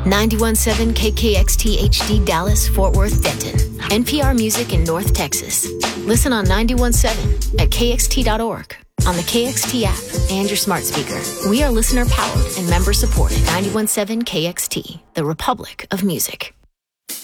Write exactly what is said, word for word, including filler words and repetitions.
ninety-one point seven K K X T H D Dallas, Fort Worth, Denton. N P R Music in North Texas. Listen on ninety-one point seven at K X T dot org, on the K X T app, and your smart speaker. We are listener-powered and member-supported. ninety-one point seven K X T, the Republic of Music.